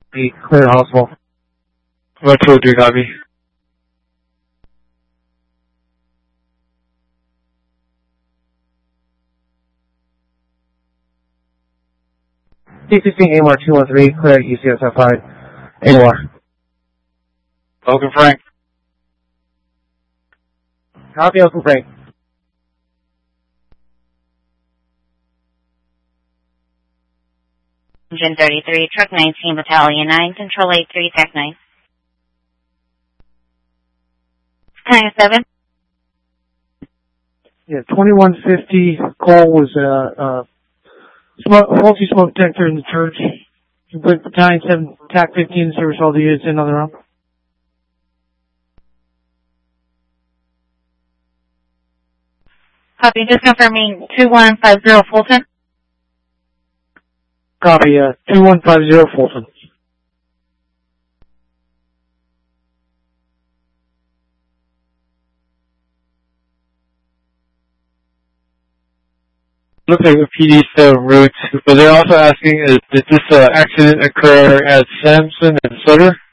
Clear hospital. What 203 copy? C16 AMR 213, clear UCSF 5. AMR. Oakland Frank. Copy, Oakland Frank. Engine 33, Truck 19, Battalion 9, Control 83, Tech 9. 97. Yeah, 2150, call was, faulty smoke detector in the church. Complete Battalion 7, TAC 15, service all the units in on their own. Copy, just confirming 2150 Fulton. Copy, 2150 Fulton. Looks like the PD still en route, but they're also asking, did this accident occur at Sampson and Sutter?